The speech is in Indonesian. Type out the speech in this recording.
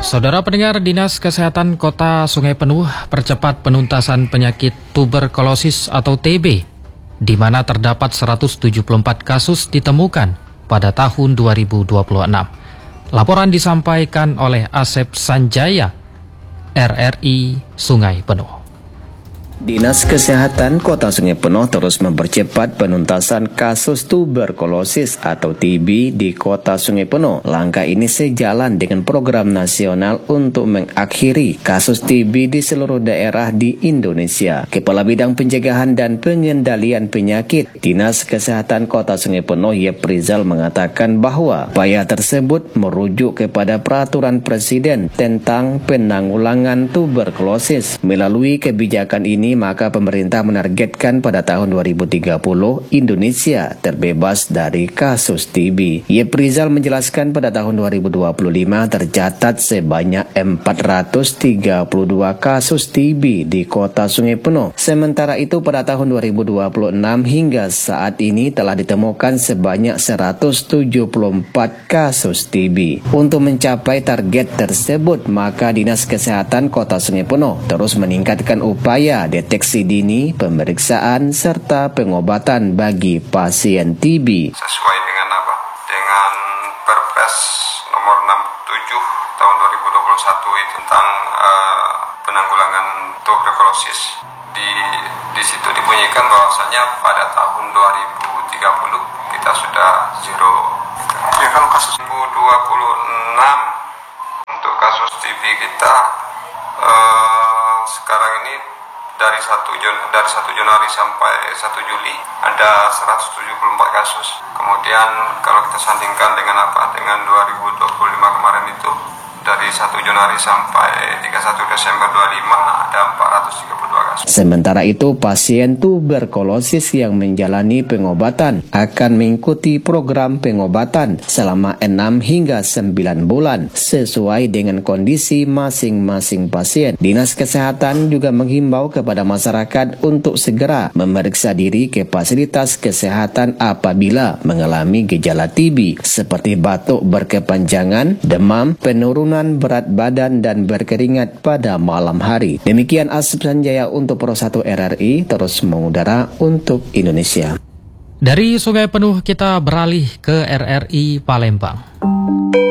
Saudara pendengar, Dinas Kesehatan Kota Sungai Penuh percepat penuntasan penyakit tuberkulosis atau TB, di mana terdapat 174 kasus ditemukan pada tahun 2026. Laporan disampaikan oleh Asep Sanjaya, RRI Sungai Penuh. Dinas Kesehatan Kota Sungai Penuh terus mempercepat penuntasan kasus tuberkulosis atau TB di Kota Sungai Penuh. Langkah ini sejalan dengan program nasional untuk mengakhiri kasus TB di seluruh daerah di Indonesia. Kepala Bidang Pencegahan dan Pengendalian Penyakit Dinas Kesehatan Kota Sungai Penuh, Yeprizal, mengatakan bahwa upaya tersebut merujuk kepada peraturan Presiden tentang penanggulangan tuberkulosis. Melalui kebijakan ini, maka pemerintah menargetkan pada tahun 2030 Indonesia terbebas dari kasus TB. Yeprizal menjelaskan pada tahun 2025 tercatat sebanyak 432 kasus TB di Kota Sungai Penuh. Sementara itu pada tahun 2026 hingga saat ini telah ditemukan sebanyak 174 kasus TB. Untuk mencapai target tersebut, maka Dinas Kesehatan Kota Sungai Penuh terus meningkatkan upaya deteksi dini, pemeriksaan, serta pengobatan bagi pasien TB. Sesuai dengan apa? Dengan Perpres nomor 67 tahun 2021 itu tentang penanggulangan tuberkulosis. Di situ dibunyikan bahwasanya pada tahun 2030 kita sudah zero. Ya, kalau kasus 2026 untuk kasus TB kita sekarang ini dari 1 Januari sampai 1 Juli ada 174 kasus. Kemudian kalau kita sandingkan dengan dengan 2025 kemarin itu dari 1 Januari sampai 31 Desember 25 ada 432 kasus. Sementara itu, pasien tuberkulosis yang menjalani pengobatan akan mengikuti program pengobatan selama 6 hingga 9 bulan sesuai dengan kondisi masing-masing pasien. Dinas Kesehatan juga menghimbau kepada masyarakat untuk segera memeriksa diri ke fasilitas kesehatan apabila mengalami gejala TB seperti batuk berkepanjangan, demam, penurunan berat badan, dan berkeringat pada malam hari. Demikian Asep Sanjaya untuk Pro 1 RRI, terus mengudara untuk Indonesia. Dari Sungai Penuh kita beralih ke RRI Palembang.